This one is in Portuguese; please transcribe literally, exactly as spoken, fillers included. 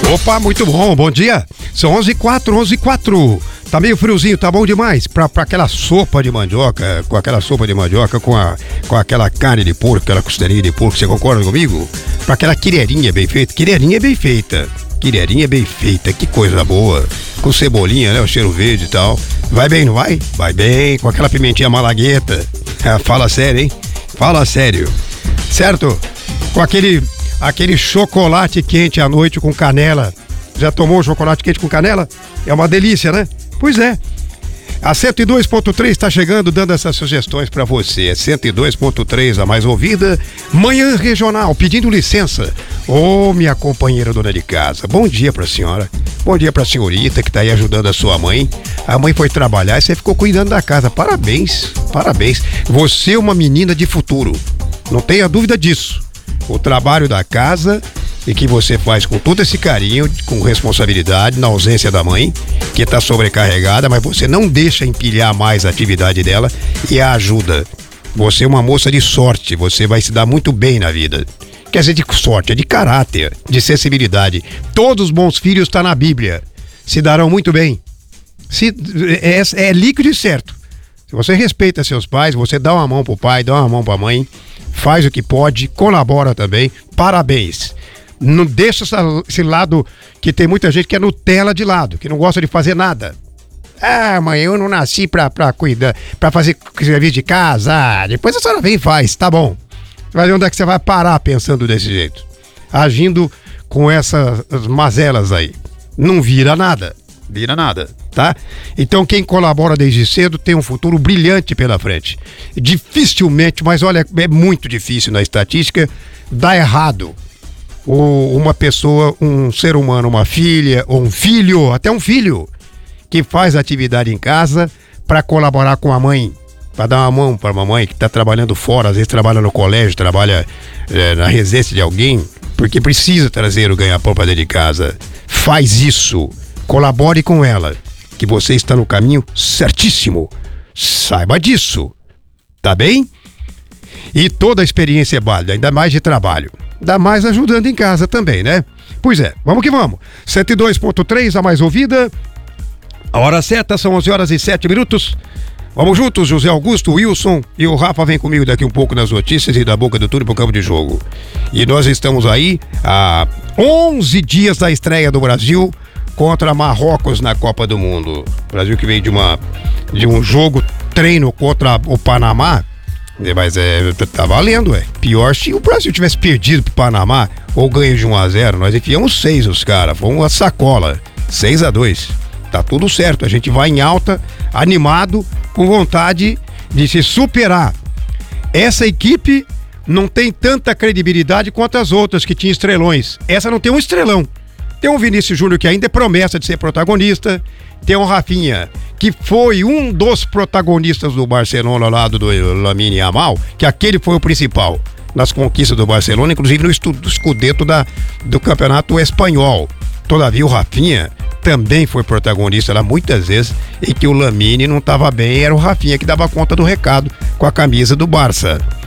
Opa, muito bom, bom dia. São onze e quatro, onze e quatro. Tá meio friozinho, tá bom demais pra, pra aquela sopa de mandioca, com aquela sopa de mandioca, com, a, com aquela carne de porco, aquela costelinha de porco, você concorda comigo? Pra aquela quireirinha bem feita, quireirinha bem feita, quireirinha bem feita, que coisa boa. Com cebolinha, né, o cheiro verde e tal. Vai bem, não vai? Vai bem, com aquela pimentinha malagueta. Ah, fala sério, hein? Fala sério. Certo? Com aquele, aquele chocolate quente à noite com canela. Já tomou chocolate quente com canela? É uma delícia, né? Pois é. A cento e dois ponto três está chegando, dando essas sugestões para você. É cento e dois ponto três, a mais ouvida. Manhã Regional, pedindo licença. Ô, oh, minha companheira dona de casa, bom dia pra senhora. Bom dia pra senhorita que tá aí ajudando a sua mãe. A mãe foi trabalhar e você ficou cuidando da casa. Parabéns, parabéns. Você é uma menina de futuro. Não tenha dúvida disso. O trabalho da casa e que você faz com todo esse carinho, com responsabilidade, na ausência da mãe, que está sobrecarregada, mas você não deixa empilhar mais a atividade dela e a ajuda. Você é uma moça de sorte, você vai se dar muito bem na vida. Quer dizer, de sorte, é de caráter, de sensibilidade. Todos os bons filhos estão na Bíblia, se darão muito bem. Se, é, é líquido e certo. Se você respeita seus pais, você dá uma mão pro pai, dá uma mão pra mãe, faz o que pode, colabora também, parabéns. Não deixa essa, esse lado que tem muita gente que é Nutella de lado, que não gosta de fazer nada. Ah, mãe, eu não nasci pra, pra cuidar, pra fazer serviço de casa. Ah, depois a senhora vem e faz, tá bom. Mas onde é que você vai parar pensando desse jeito? Agindo com essas mazelas aí. Não vira nada, vira nada, tá? Então quem colabora desde cedo tem um futuro brilhante pela frente. Dificilmente, mas olha, é muito difícil na estatística, dá errado. Ou uma pessoa, um ser humano, uma filha, ou um filho, até um filho, que faz atividade em casa para colaborar com a mãe, para dar uma mão para a mamãe que está trabalhando fora, às vezes trabalha no colégio, trabalha é, na residência de alguém, porque precisa trazer o ganha-pão para dentro de casa. Faz isso, colabore com ela, que você está no caminho certíssimo. Saiba disso, tá bem? E toda a experiência é válida, ainda mais de trabalho. Ainda mais ajudando em casa também, né? Pois é, vamos que vamos. cento e dois ponto três, a mais ouvida. A hora certa são onze horas e sete minutos. Vamos juntos, José Augusto, Wilson e o Rafa vem comigo daqui um pouco nas notícias e da boca do túnel pro campo de jogo. E nós estamos aí há onze dias da estreia do Brasil contra Marrocos na Copa do Mundo. O Brasil que veio de, uma, de um jogo treino contra o Panamá. Mas é, tá valendo, é. Pior se o Brasil tivesse perdido pro Panamá ou ganho de um a zero, nós enfiamos seis os caras, foi uma sacola, seis a dois. Tá tudo certo, a gente vai em alta, animado, com vontade de se superar. Essa equipe não tem tanta credibilidade quanto as outras que tinham estrelões. Essa não tem um estrelão. Tem um Vinícius Júnior que ainda é promessa de ser protagonista. Tem um Rafinha, que foi um dos protagonistas do Barcelona ao lado do Lamine Yamal, que aquele foi o principal nas conquistas do Barcelona, inclusive no escudeto da, do campeonato espanhol. Todavia o Rafinha também foi protagonista lá muitas vezes em que o Lamine não estava bem, era o Rafinha que dava conta do recado com a camisa do Barça.